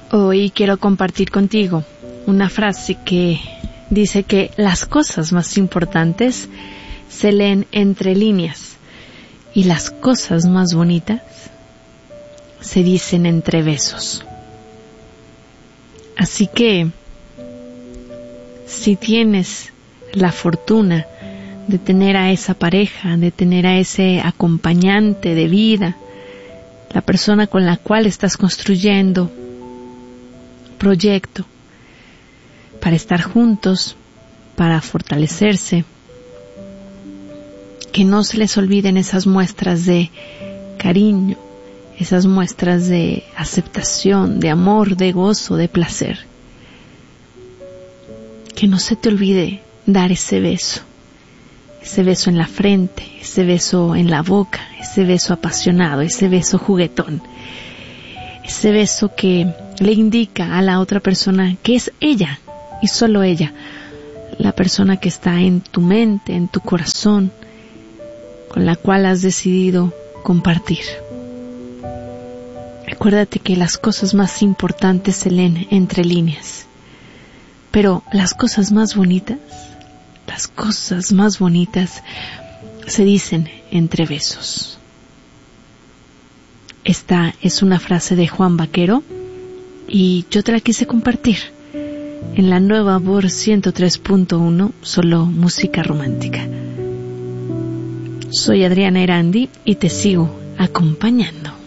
Hoy quiero compartir contigo una frase que dice que las cosas más importantes se leen entre líneas y las cosas más bonitas se dicen entre besos. Así que, si tienes la fortuna de tener a esa pareja, de tener a ese acompañante de vida, la persona con la cual estás construyendo proyecto para estar juntos, para fortalecerse, que no se les olviden esas muestras de cariño, esas muestras de aceptación, de amor, de gozo, de placer. Que no se te olvide dar ese beso en la frente, ese beso en la boca, ese beso apasionado, ese beso juguetón, ese beso que le indica a la otra persona que es ella y solo ella, la persona que está en tu mente, en tu corazón, con la cual has decidido compartir. Acuérdate que las cosas más importantes se leen entre líneas, pero las cosas más bonitas se dicen entre besos. Esta es una frase de Juan Vaquero y yo te la quise compartir en la nueva Voz 103.1, solo música romántica. Soy Adriana Erandi y te sigo acompañando.